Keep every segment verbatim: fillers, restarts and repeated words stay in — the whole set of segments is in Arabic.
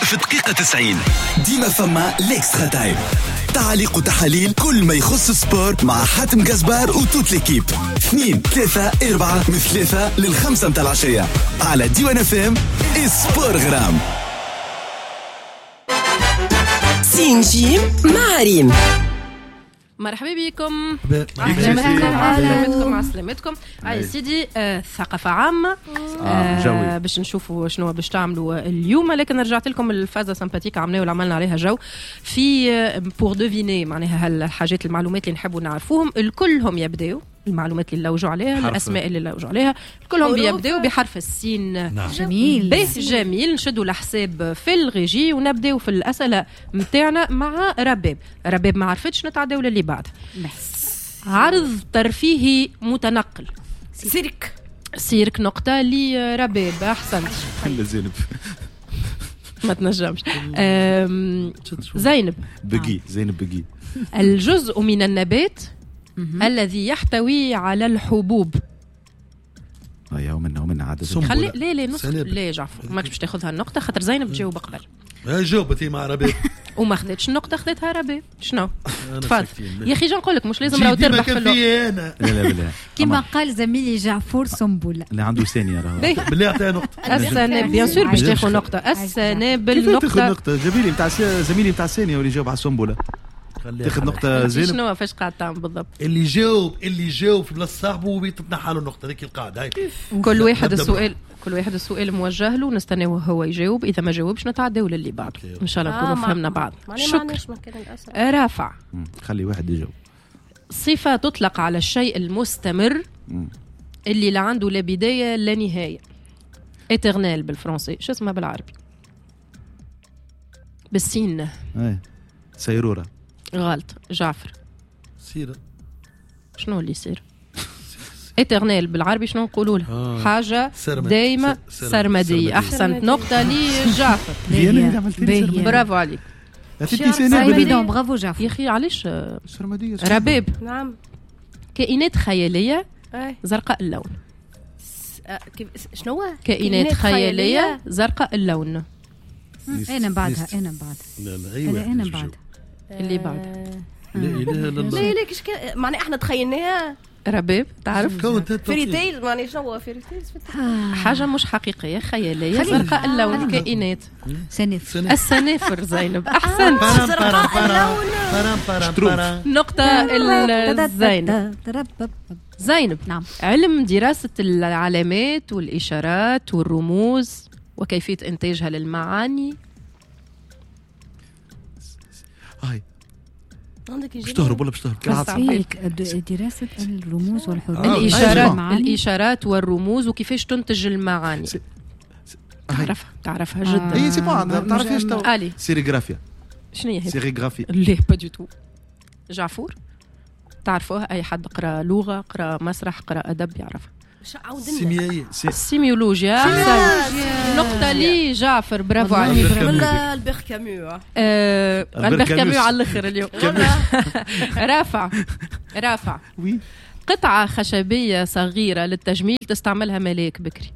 في دقيقة تسعين ديما فما ليكسترا تايم، تعليق وتحاليل كل ما يخص السبور مع حاتم جزبار وتوت ليكيب. اثنين ثلاثة أربعة من ثلاثة للخمسة متاع العشية على ديوان اف ام. سبور غرام سينجيم مع ريم. مرحبا بكم. عسلامتكم عسلامتكم. اي سيدي آه، ثقافه عامه آه، آه، باش نشوفوا شنو باش تعملوا اليوم، لكن رجعت لكم الفازه سمباتيك عملنا وعملنا عليها جو في بور دوفيني، معناها هالحاجات المعلومات اللي نحبوا نعرفوهم الكلهم يبداو المعلومات اللي لوجوا عليها، الاسماء اللي لوجوا عليها كلهم بيبداو بحرف السين. نعم. جميل بس جميل. نشدوا الحساب في الريجي ونبداو في الاسئله نتاعنا مع رباب. رباب ما عرفتش نتعداو للي بعد. عرض ترفيهي متنقل. سيرك سيرك نقطه لي رباب. احسنت. زينب ما تنجمش. زينب بقي زينب بقي. الجزء من النبات الذي يحتوي على الحبوب. ايوه ومنها ومنها عادة. خلي ليه ليه نص ليه جعفر ماكش باش تاخذها النقطه خاطر زينب تجاوب قبل. هاي جاوبتي مع رباب وما خذتش النقطه خذتها رباب. شنو تفضل يا اخي. جا نقول لك مش لازم راهو تربح في اللقطه. انا لا لا بالله كما قال زميلي جعفور سنبله اللي عنده ثانيه راهو بالله اعطيها نقطه. السناب بيان سور باش تاخذ نقطه. السناب كيف تاخذ النقطه نقطه؟ جميلي نتاع زميلي نتاع ثانيه واللي جاوب على السنبله تاخذ نقطه. زينب شنو فاش قاعد تعمل بالضبط؟ اللي جاوب اللي جاوب في بلاصه صاحبه بيتنحى له النقطه. هذيك القاعده. هاي كل واحد السؤال كل واحد السؤال موجه له، نستناوه هو يجاوب. اذا ما جاوبش نتعداو للي بعد ان شاء الله نكونوا فهمنا بعض. شكرا. رافع. خلي واحد يجاوب. صفه تطلق على الشيء المستمر اللي لا عنده لا بدايه لا نهايه. ايترنال بالفرنسي. شو اسمها بالعربي؟ بالسين. اي سيروره. غلط. جعفر. سيره. شنو اللي يصير؟ ايترنال بالعربي شنو نقولوا لها؟ آه. حاجه دايمه سرمديه. احسنت. نقطه لي جعفر. برافو عليك. سيدي برافو جعفر. يا اخي علاش سرمديه؟ رباب. نعم. كائنات خياليه زرقاء اللون. شنو كائنات خياليه زرقاء اللون. انا بعدها انا بعد لا لا ايوه انا بعد اللي بعد. لا اله الا الله. لا لا كش معنى احنا تخيلناها. رباب تعرف فيري تيل معنى شنو فيري تيل؟ حاجه مش حقيقيه خياليه زرقاء اللون. كائنات سنافر. السنافر. زينب احسنت. نقطه الزينب. زينب. نعم. علم دراسه العلامات والاشارات والرموز وكيفيه انتاجها للمعاني. هاي عندك باش تهرب ولا باش تهرب؟ دراسة الرموز والحروف. آه. الإشارات الإشارات والرموز وكيفاش تنتج المعاني. س... تعرفها تعرفها جدا. اي سي با ما تعرفيش تو. الي سيريغرافيا. شنو هي؟ سيريغرافي. لا با دو تو. جعفور تعرفوها؟ اي حد قرا لغه قرا مسرح قرا ادب يعرفها. سيميائيه. سيميولوجيا. نقطة لي جعفر. برافو عليك. ولا البيخ كاميو. البيخ كاميو على الاخر اليوم. رافع. رافع. وي. قطعة خشبية صغيرة للتجميل تستعملها ملاك بكري.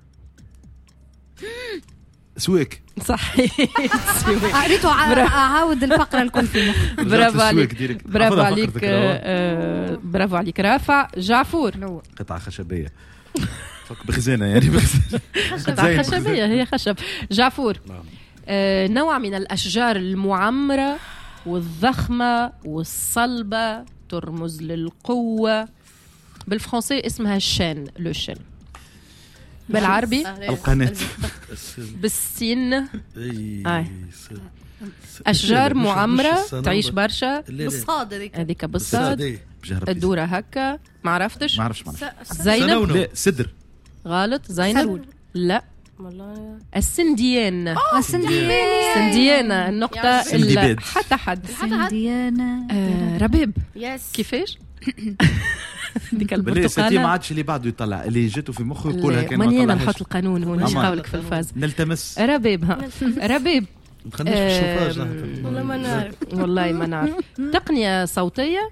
سويك. صحيح. قريتو اعاود الفقرة الكل في مخ. برافو عليك. برافو عليك. برافو عليك رافع. جعفور. قطعة خشبية. فك بخزانة يعني بخزانة. قطعة خشبية هي خشب. جعفور. آه نوع من الأشجار المعمرة والضخمة والصلبة ترمز للقوة. بالفرنسي اسمها الشان. لو شان. بالعربي القناة. بالسين. أشجار معمرة تعيش برشا. بالصاد هذيك. هذيك بالصاد. الدورة هكا. ما عرفتش. ما عرفش ما عرفش. زينب. لا سدر. غلط. زينب. لا والله السنديان. اه سنديان. سنديانة. النقطة سندباد. حتى حد. سنديانة. آه ربيب. يس. كيفاش؟ ديك البرتقالة. البرتقالة ما عادش اللي بعده يطلع اللي جاته في مخه يقولها كان ماني انا نحط القانون هنا ايش قولك في الفاز. نلتمس. ربيب. ها ربيب. ما تخليش بالشوفاج. والله ما نعرف. والله ما نعرف. تقنية صوتية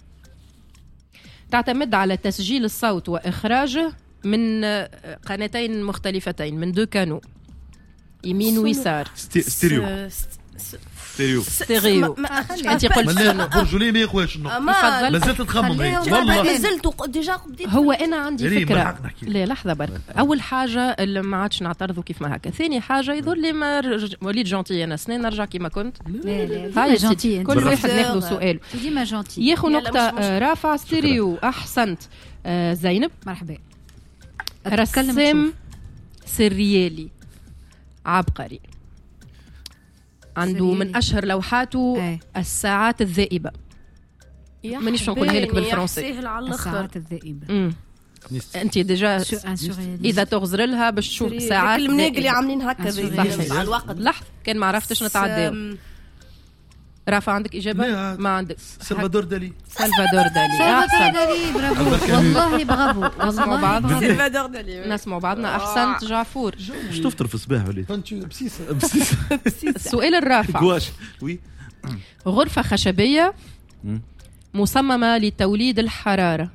تعتمد على تسجيل الصوت وإخراجه من قناتين مختلفتين من دو كانو. يمين ويسار ستيريو ستيريو ستيريو انت قلت مليح برجولي ما يخواش النقطة ما لازلت تخمم هيك خليهم والله نزلت ديجا بديت هو انا عندي ريم، فكره بالحق نحكي. لا لحظه برك اول حاجه اللي ما عادش نعترضوا كيف ما هكا ثاني حاجه يظل لي ما رج... وليد جونتي انا سنين نرجع كيما كنت لا لا هاي ديما سيدي. جونتي كل واحد ناخذ سؤال ديما جونتي ياخذ يلا نقطه مش مشكلة. آه، رافع ستيريو احسنت آه، زينب مرحبا رسام سريالي عبقري عنده سريالي. من اشهر لوحاته أي. الساعات الذائبه مانيش نقولها لك بالفرنسي. سهل على الاخر الساعات الذائبة امم انت ديجا شو ان سورياليست اذا تغزر لها باش تشوف ساعات المناق اللي ذائبة. عاملين هكا صحيح. على الوقت لحظه كان ما عرفتش نتعداو رافع عندك اجابه لا. ما عندك سلفادور دالي سلفادور دالي احسن دالي برافو والله برافو نسمعوا والله بعض برافو. سلفادور دالي نسمعوا بعضنا احسنت جعفور باش تفطر في الصباح وليد فانتو بسيسة السؤال الرافع كواش وي غرفه خشبيه مم. مصممه لتوليد الحراره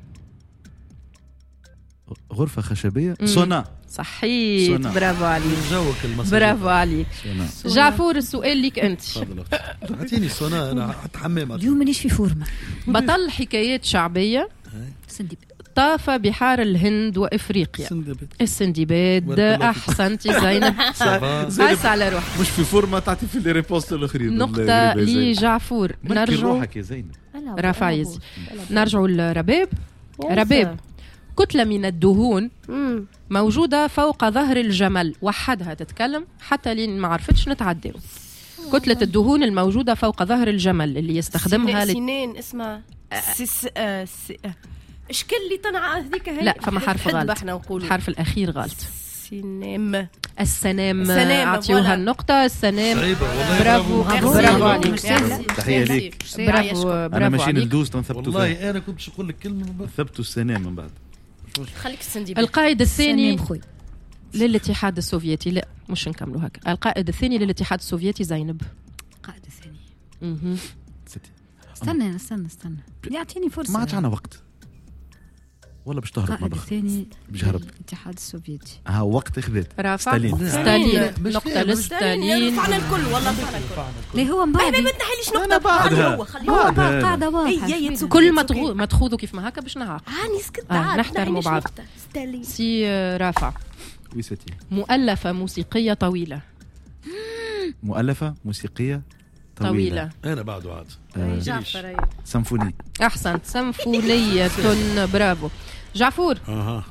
غرفة خشبية مم. سونا صحيت سونا. برافو عليك جوك المصري برافو عليك سونا جعفور السؤال لك انت تفضل اعطيني سونا انا حتى حمام اليوم مانيش في فورمه بطل حكايات شعبية سندي طاف بحار الهند وافريقيا سندبت السندباد بارك الله فيك. احسنتي زينب حس على روحك مش في فورما تعطي في لي ريبوست الاخرين نقطة لجعفور نرجع نرجعوا روحك يا زينب رافع يزي نرجعوا لرباب رباب كتلة من الدهون موجودة فوق ظهر الجمل وحدها تتكلم حتى لين ما عرفتش نتعداو كتلة الدهون الموجودة فوق ظهر الجمل اللي يستخدمها لت... سنين اسمها سس آه، س- آه. اشكال اللي طنعة هذيك هي لا فما حرف نحب غلط احنا نقولوا الحرف الأخير غلط سنام السنام السنام، أعطيوها فوالا. النقطة السنام صعيبة والله برافو برافو. برافو برافو. عليك ميرسي. تحية ليك برافو انا برافو ماشيين عليك ندوز تنثبتوا فيها والله انا كنت باش نقول لك كلمة من بعد. ثبتوا السنام من بعد خليك السندي القائد الثاني سنام خوي للاتحاد السوفيتي لا مش نكملوا هكا القائد الثاني للاتحاد السوفيتي زينب القائد الثاني مهم. ستي. استنى استنى استنى يعطيني فرصه ما عادش عنا وقت ولا باش تهرب القائد مبخ الثاني باش هرب الاتحاد السوفيتي ها وقت اخذت رافع ستالين. ستالين مش نقطة فيها، مش لستالين رفعنا الكل والله رفعنا الكل اللي هو من بعد ما تنحيليش أنا نقطة بعدها. هو خليه بعد. هو هذا. قاعده واضحه إيه، يا يتسوق. كل ما تغو... ما تخوضوا كيف ما هكا باش نعاق هاني سكت آه، تعال نحترموا بعض. ستالين سي آه، رافع وي ستي مؤلفة موسيقية طويلة مؤلفة موسيقية طويلة, طويلة انا بعده عاد آه، جعفر سيمفوني أحسنت سيمفونية برافو جعفور اها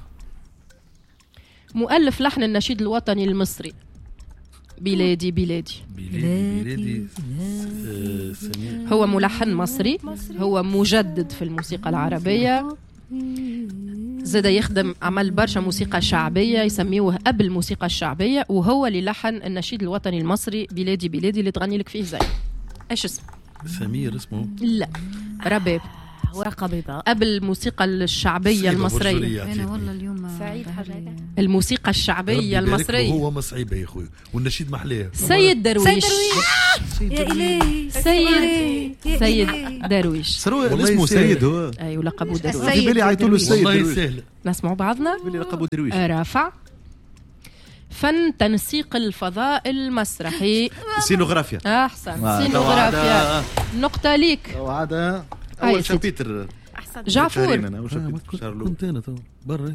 مؤلف لحن النشيد الوطني المصري بلادي بلادي بلادي بلادي آه، سمير هو ملحن مصري هو مجدد في الموسيقى العربية زاد يخدم عمل برشا موسيقى شعبية يسميوه أب الموسيقى الشعبية وهو اللي لحن النشيد الوطني المصري بلادي بلادي اللي تغني لك فيه زي ايش اسمه؟ سمير اسمه لا رباب ورقة بيضاء أب الموسيقى الشعبية صعيبة المصرية برجولية انا عطيتني. والله اليوم سعيد ظهري- حاجة. الموسيقى ربي الشعبية يبارك له، المصرية هو ما صعيبة يا اخوي والنشيد محلاه سيد درويش يا الهي سيد سيد درويش سرو والله اسمه يسهل. سيد هو أيوة لقبه درويش السيد في بالي عيطوا له درويش. السيد والله درويش. سهلة نسمعوا بعضنا في بالي لقبه درويش رافع فن تنسيق الفضاء المسرحي سينوغرافيا أحسن سينوغرافيا نقطة ليك وعدا هاي اول سيدي. شابيتر أحسن جعفور شهرين انا اول آه، ما شابيتر كنت- شهر الأول. كنت انا تو برا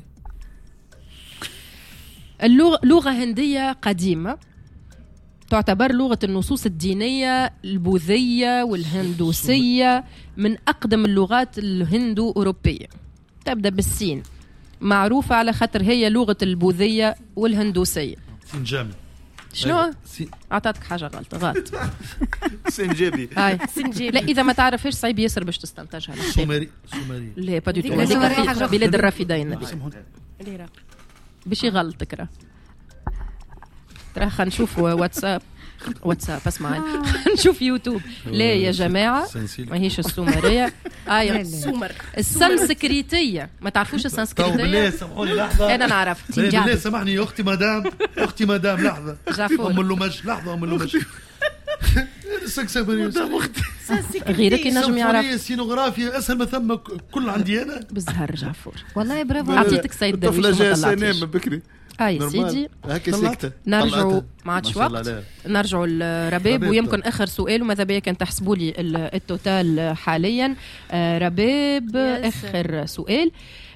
اللغة لغة هندية قديمة تعتبر لغة النصوص الدينية البوذية والهندوسية من أقدم اللغات الهندو أوروبية تبدأ بالسين معروفة على خاطر هي لغة البوذية والهندوسية سنجامي شنو؟ سي- أعطتك حاجة غلط غلط سنجابي هاي سنجيبي لا إذا ما تعرفش صعيب ياسر باش تستنتجها الحقيقة. سومري سومري لا با دو تو هذيك هذيك حاجة في أخرى. بلاد الرافدين ليرة. باش يغلطك راه راه خلينا نشوف واتساب واتساب اسمعي خلينا نشوف يوتيوب لا يا جماعه سنسيل. ماهيش السومريه ايوه سومر السنسكريتيه ما تعرفوش تو بالله السنسكريتيه سامحوني لحظة انا نعرف بالله بالله سامحني يا اختي مدام اختي مدام لحظة ام جعفور اللومج لحظة ام اللومج سكسبري غيرك ينجم يعرف سينوغرافيا اسهل ما ثم كل عندي انا بالزهر جعفور والله برافو اعطيتك سيد درويش الطفله جايه ما طلعتيش. سنام من بكري اي سيدي هكا سكتة نرجعوا ما عادش وقت نرجعوا لرباب ويمكن اخر سؤال وماذا بيا كان تحسبوا لي التوتال حاليا. رباب اخر سؤال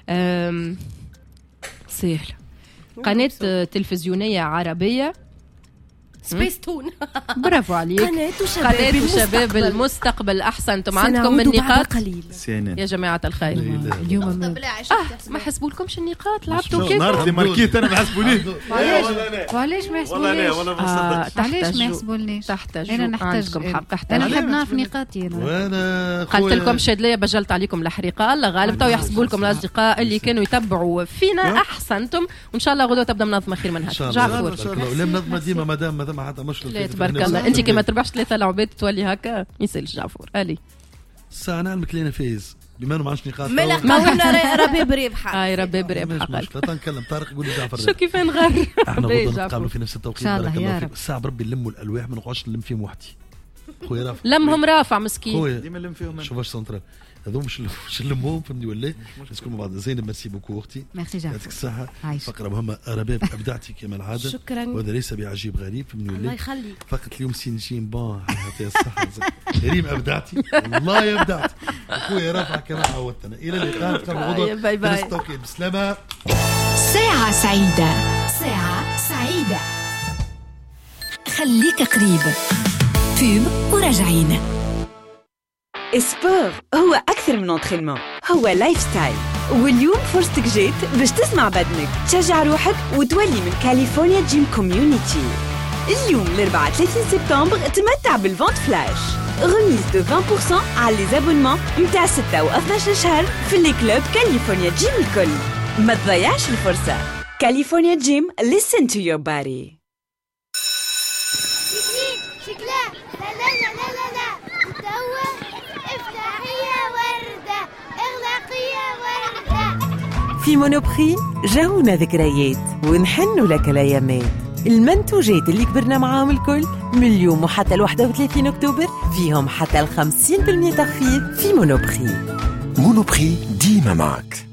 سهل. قناة تلفزيونية عربية سبيس تون. برافو عليك. قناة شباب, قناة شباب المستقبل. أحسنتم عندكم النقاط يا جماعة الخير. اليوم آه ما حسبوا لكمش النقاط لعبتوا كيف؟ نعرف لي ماركيت أنا ما حسبونيش. وعلاش ما يحسبونيش؟ علاش ما يحسبونيش؟ تحتاجوا أنا نحتاج حق. أنا نحب نعرف نقاطي. وأنا قلت لكم شادلية بجلت عليكم الحريقة. الله غالب تو يحسبوا لكم الأصدقاء اللي كانوا يتبعوا فينا أحسنتم وإن شاء الله غدوة تبدأ منظمة خير من هذا. جعفر. لا منظمة ديما مدام مدام حتى مشكلة. لا تبارك الله. انت كما تربحش ثلاثه لعبات تولي هكا يسالش جعفر. الي الساعه نعلمك لينا فايز بما انه ما عادش نقاط. ما قلنا رباب ربحه. اي رباب ربحه. لا نكلم طارق يقول لي جعفر. شو كيف نغير. احنا غدوه نتقابلوا في نفس التوقيت. بارك الله فيك. الساعه بربي نلموا الالواح ما نقعدش نلم فيهم وحدي. خويا رافع لمهم رافع مسكين. ديما نلم فيهم. شوفاش سنترال هذو مش مش نلمهم فهمني ولا نسكن مع بعض. زينب ميرسي بوكو اختي. ميرسي جعفر. يعطيك الصحه. فقره مهمه. رباب ابدعتي كما العاده. شكرا. وهذا ليس بعجيب غريب فهمني ولا. الله يخليك. فقط اليوم سينجين بون يعطيها الصحه. ريم ابدعتي والله ابدعتي. اخويا رافع كما عودتنا. الى اللقاء. نتقابلوا غدوه. باي باي. التوقيت بسلامه. ساعه سعيده. ساعه سعيده. خليك قريب. فيب وراجعين. السبور هو أكثر من انترينمون، هو لايف ستايل. واليوم فرصتك جيت باش تسمع بدنك، تشجع روحك وتولي من كاليفورنيا جيم كوميونيتي. اليوم الأربعاء ثلاثين سبتمبر تمتع بالفونت فلاش، غميز دو عشرة بالمئة على لي زابونمون متاع ستة و اثنا عشر شهر في لي كلوب كاليفورنيا جيم الكل. ما تضيعش الفرصة. كاليفورنيا جيم listen to your body. في مونوبري جاونا ذكريات ونحنوا لك الأيامات. المنتوجات اللي كبرنا معاهم الكل من اليوم وحتى الواحد وثلاثين أكتوبر فيهم حتى الخمسين بالمئة تخفيض في مونوبري. مونوبري ديما معك.